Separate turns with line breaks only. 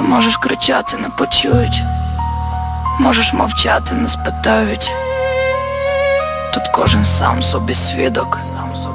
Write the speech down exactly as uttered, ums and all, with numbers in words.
можеш кричати, не почують, можеш мовчати, не спитають. Тут кожен сам собі свідок.